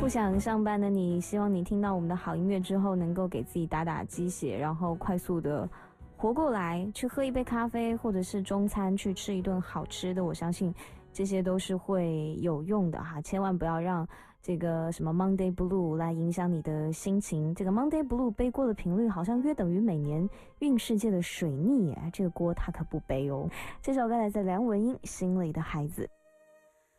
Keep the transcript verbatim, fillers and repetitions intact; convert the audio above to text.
不想上班的你，希望你听到我们的好音乐之后，能够给自己打打鸡血，然后快速的活过来，去喝一杯咖啡，或者是中餐去吃一顿好吃的。我相信这些都是会有用的哈，千万不要让这个什么 Monday Blue 来影响你的心情。这个 Monday Blue 背锅的频率好像约等于每年运世界的水逆耶，这个锅他可不背哦。这首歌来自梁文音《心里的孩子》。